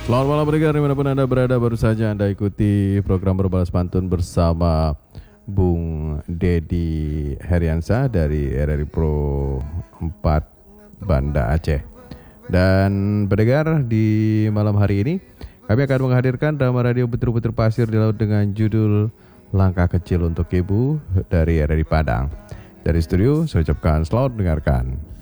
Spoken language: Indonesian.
Selamat malam pendengar dimanapun Anda berada. Baru saja Anda ikuti program Berbalas Pantun bersama Bung Dedi Heriansa dari RRI Pro 4 Banda Aceh. Dan pendengar, di malam hari ini kami akan menghadirkan drama radio Butir-Butir Pasir di Laut dengan judul Langkah Kecil untuk Ibu dari RRI Padang. Dari studio saya ucapkan selamat mendengarkan.